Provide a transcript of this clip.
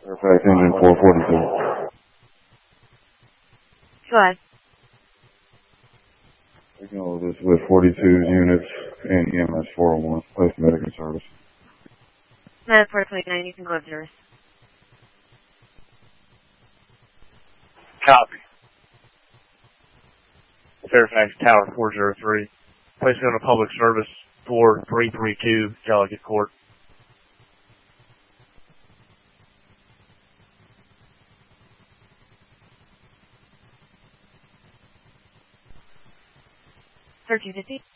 Fairfax engine 442. Go ahead. Signal this with 42 units and EMS 401. Place medical service. 9429, you can go up service. Copy. Fairfax Tower 403. Placing on a public service 4332 Delegate Court. $13.50.